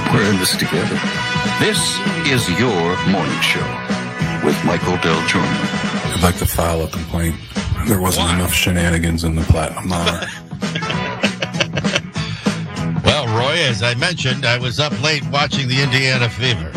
We're in this together. This is your morning show with Michael Del Giorno. I'd like to file a complaint. There wasn't enough shenanigans in the Platinum Hour. Well, Roy, as I mentioned, I was up late watching the Indiana Fever.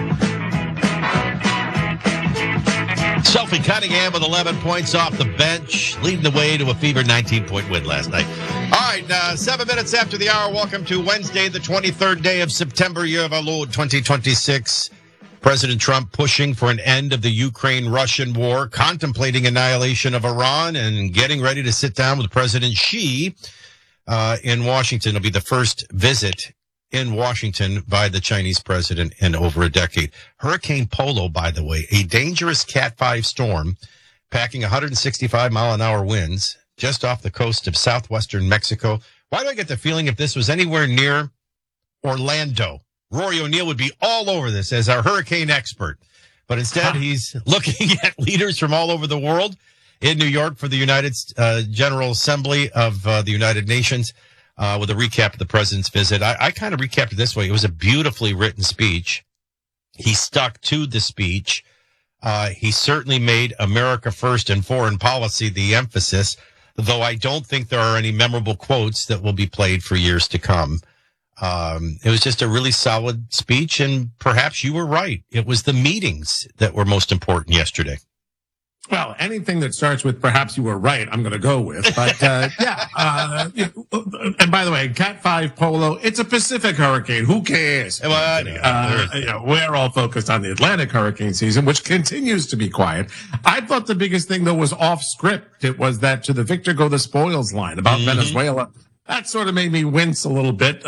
Sophie Cunningham with 11 points off the bench, leading the way to a Fever 19-point win last night. All right, 7 minutes after the hour, welcome to Wednesday, the 23rd day of September, year of our Lord 2026. President Trump pushing for an end of the Ukraine-Russian war, contemplating annihilation of Iran, and getting ready to sit down with President Xi in Washington. It'll be the first visit in Washington by the Chinese president in over a decade. Hurricane Polo, by the way, a dangerous Cat 5 storm, packing 165-mile-an-hour winds just off the coast of southwestern Mexico. Why do I get the feeling if this was anywhere near Orlando, Rory O'Neill would be all over this as our hurricane expert. But instead, he's looking at leaders from all over the world in New York for the United General Assembly of the United Nations with a recap of the president's visit. I kind of recapped it this way. It was a beautifully written speech. He stuck to the speech. He certainly made America first and foreign policy the emphasis, though I don't think there are any memorable quotes that will be played for years to come. It was just a really solid speech, and perhaps you were right. It was the meetings that were most important yesterday. Well, anything that starts with perhaps you were right, I'm going to go with. But, yeah. And by the way, Cat 5 Polo, it's a Pacific hurricane. Who cares? Well, we're all focused on the Atlantic hurricane season, which continues to be quiet. I thought the biggest thing, though, was off script. It was that to the victor go the spoils line about Venezuela. That sort of made me wince a little bit.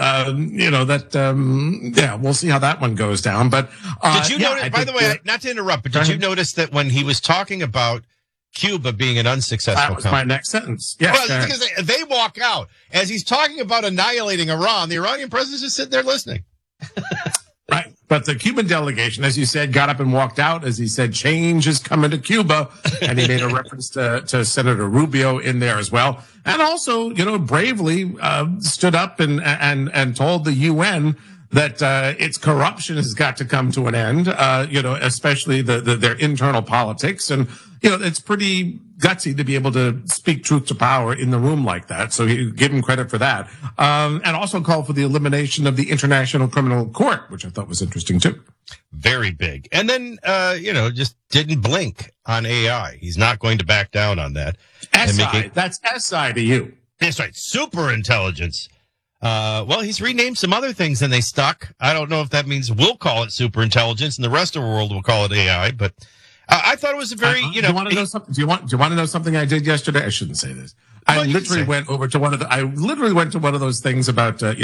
We'll see how that one goes down. But did you notice, by the way, not to interrupt, but did you notice that when he was talking about Cuba being an unsuccessful that was my next sentence. Yes, well, because they walk out as he's talking about annihilating Iran. The Iranian president's just sitting there listening. Right. But the Cuban delegation, as you said, got up and walked out as he said, change is coming to Cuba. And he made a reference to Senator Rubio in there as well. And also, bravely stood up and told the UN that its corruption has got to come to an end, especially their internal politics. And, it's pretty gutsy to be able to speak truth to power in the room like that. So he give him credit for that. And also called for the elimination of the International Criminal Court, which I thought was interesting too. Very big. And then, just didn't blink on AI. He's not going to back down on that. That's SI to you. That's right. Super intelligence. Well, he's renamed some other things and they stuck. I don't know if that means we'll call it super intelligence and the rest of the world will call it AI, but I thought it was a very, Do you want to know something? Do you want to know something I did yesterday? I shouldn't say this. I literally went to one of those things about, make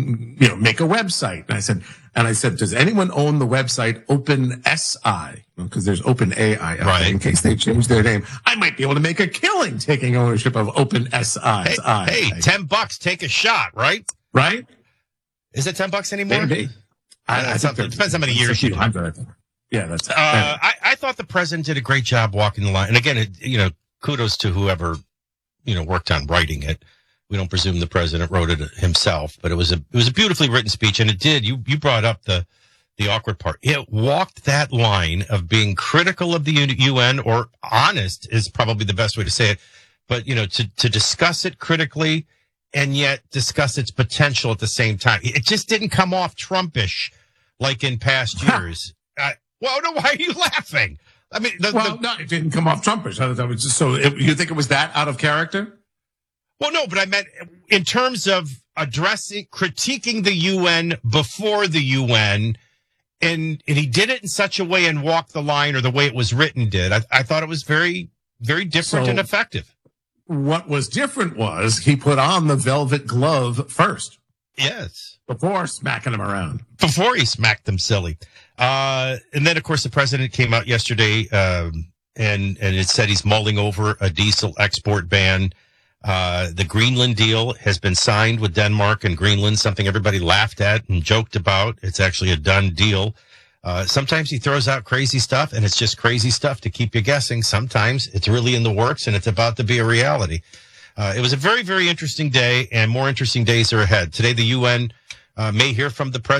a website. And I said, does anyone own the website OpenSI? Because there's OpenAI, right? In case they change their name. I might be able to make a killing taking ownership of OpenSI. Hey, $10, take a shot, right? Right? Is it $10 anymore? Maybe. I think it depends how many years you do. Yeah, that's. I thought the president did a great job walking the line. And again, kudos to whoever, worked on writing it. We don't presume the president wrote it himself, but it was a beautifully written speech, and it did. You brought up the awkward part. It walked that line of being critical of the UN, or honest is probably the best way to say it. But to discuss it critically and yet discuss its potential at the same time. It just didn't come off Trumpish like in past years. Well, no, why are you laughing? I mean, no, it didn't come off Trumpish. You think it was that out of character? Well, no, but I meant in terms of critiquing the UN before the UN, and he did it in such a way and walked the line, or the way it was written did. I thought it was very, very different and effective. What was different was he put on the velvet glove first. Yes. Before smacking him around. Before he smacked them silly. And then, of course, the president came out yesterday and it said he's mulling over a diesel export ban. The Greenland deal has been signed with Denmark and Greenland, something everybody laughed at and joked about. It's actually a done deal. Sometimes he throws out crazy stuff, and it's just crazy stuff to keep you guessing. Sometimes it's really in the works, and it's about to be a reality. It was a very, very interesting day, and more interesting days are ahead. Today, the UN may hear from the president.